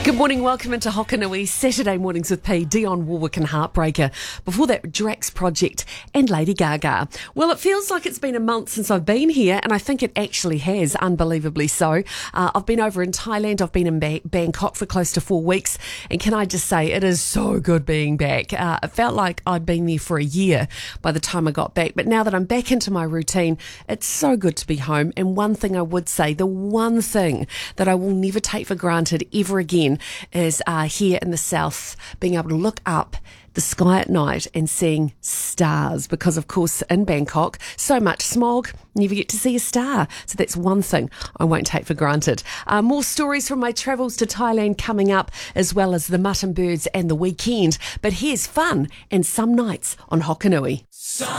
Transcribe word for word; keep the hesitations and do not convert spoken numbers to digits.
Good morning, welcome into Hokanui, Saturday mornings with P, Dionne Warwick and Heartbreaker. Before that, Drax Project and Lady Gaga. Well, it feels like it's been a month since I've been here, and I think it actually has, unbelievably so. Uh, I've been over in Thailand, I've been in ba- Bangkok for close to four weeks, and can I just say, it is so good being back. Uh, it felt like I'd been there for a year by the time I got back, but now that I'm back into my routine, it's so good to be home. And one thing I would say, the one thing that I will never take for granted ever again is uh, here in the south, being able to look up the sky at night and seeing stars, because of course in Bangkok, so much smog, never get to see a star. So that's one thing I won't take for granted. Uh, more stories from my travels to Thailand coming up, as well as the mutton birds and the weekend. But here's fun and some nights on Hokanui.